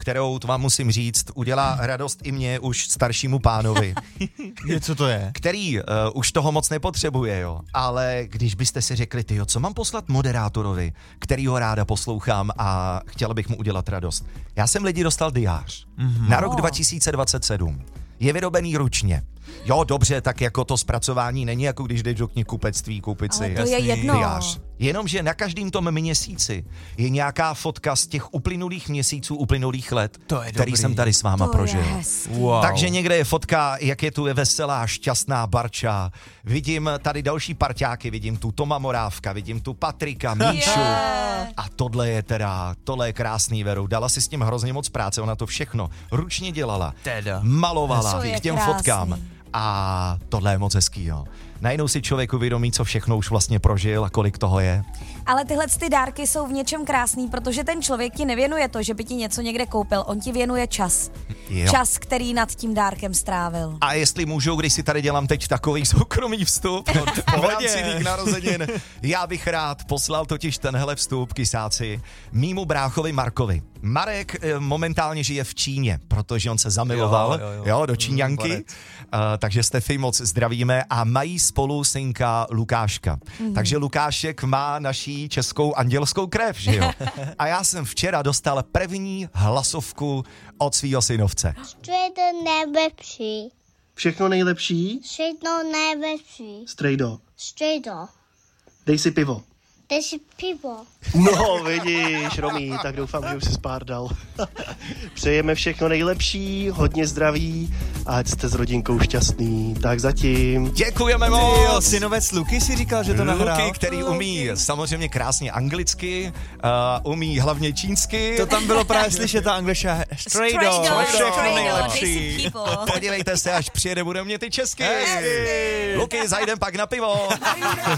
kterou, to vám musím říct, udělá radost i mě, už staršímu pánovi. Co to je? Který už toho moc nepotřebuje, jo. Ale když byste si řekli, tyjo, co mám poslat moderátorovi, kterýho ráda poslouchám a chtěla bych mu udělat radost. Já jsem lidi dostal diář na rok 2027. Je vyrobený ručně. Jo, dobře, tak jako to zpracování není jako když jdeš do knihkupectví koupit si to je jedno. diář. Jenomže na každém tom měsíci je nějaká fotka z těch uplynulých měsíců, uplynulých let, který jsem tady s váma prožil. Wow. Takže někde je fotka, jak je tu veselá, šťastná Barča. Vidím tady další parťáky, vidím tu Toma Morávka, vidím tu Patrika, Míšu. A tohle je krásný, Veru. Dala si s tím hrozně moc práce, ona to všechno ručně dělala. Malovala k těm fotkám. A tohle je moc hezký, jo. Najednou si člověk uvědomí, co všechno už vlastně prožil a kolik toho je. Ale tyhle ty dárky jsou v něčem krásný, protože ten člověk ti nevěnuje to, že by ti něco někde koupil, on ti věnuje čas. Jo. Čas, který nad tím dárkem strávil. A jestli můžu, když si tady dělám teď takový soukromý vstup v rámci mých narozenin, já bych rád poslal totiž tenhle vstup, kysáci, mýmu bráchovi Markovi. Marek momentálně žije v Číně, protože on se zamiloval jo, do Číňanky, takže Stefy moc zdravíme a mají spolu synka Lukáška. Takže Lukášek má naší českou andělskou krev, že jo? A já jsem včera dostal první hlasovku od svýho synovce. Strejdo nejlepší. Všechno nejlepší? Všechno nejlepší. Strejdo, Strejdo. dej si pivo. Dej si pivo. No, vidíš, Romí, tak doufám, že už jsi pár dal. Přejeme všechno nejlepší, hodně zdraví a ať jste s rodinkou šťastný. Tak zatím. Děkujeme moc! Synovec Luky si říkal, že to nahrál. Luky, který umí samozřejmě krásně anglicky, umí hlavně čínsky. To tam bylo právě slyšet, ta angličtina. Strejdo, všechno nejlepší. Podívejte se, až přijede, budeme mě ty česky. Luky, zajdem pak na pivo.